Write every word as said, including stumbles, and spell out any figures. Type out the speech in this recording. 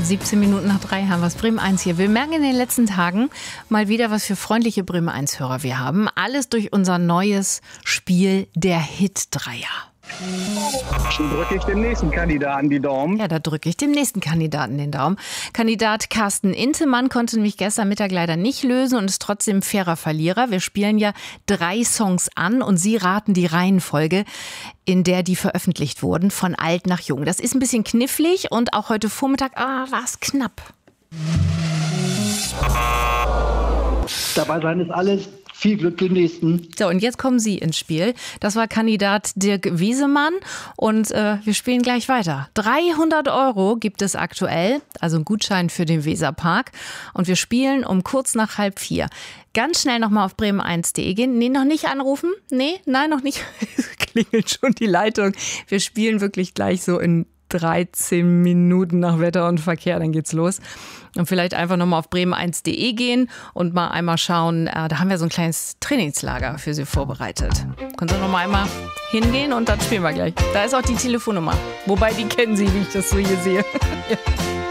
siebzehn Minuten nach drei haben wir es. Bremen eins hier. Wir merken in den letzten Tagen mal wieder, was für freundliche Bremen eins Hörer wir haben. Alles durch unser neues Spiel, der Hit-Dreier. Dann drücke ich dem nächsten Kandidaten die Daumen. Ja, da drücke ich dem nächsten Kandidaten den Daumen. Kandidat Carsten Intemann konnte mich gestern Mittag leider nicht lösen und ist trotzdem fairer Verlierer. Wir spielen ja drei Songs an und Sie raten die Reihenfolge, in der die veröffentlicht wurden, von alt nach jung. Das ist ein bisschen knifflig und auch heute Vormittag ah, war es knapp. Dabei sein ist alles. Viel Glück dem Nächsten. So, und jetzt kommen Sie ins Spiel. Das war Kandidat Dirk Wiesemann und äh, wir spielen gleich weiter. dreihundert Euro gibt es aktuell, also ein Gutschein für den Weserpark. Und wir spielen um kurz nach halb vier. Ganz schnell nochmal auf bremen eins punkt de gehen. Nee, noch nicht anrufen? Nee, nein, noch nicht. Es klingelt schon die Leitung. Wir spielen wirklich gleich so in dreizehn Minuten nach Wetter und Verkehr, dann geht's los. Und vielleicht einfach nochmal auf bremen eins punkt de gehen und mal einmal schauen, äh, da haben wir so ein kleines Trainingslager für Sie vorbereitet. Können Sie noch mal einmal hingehen und dann spielen wir gleich. Da ist auch die Telefonnummer. Wobei, die kennen Sie, wie ich das so hier sehe. Ja.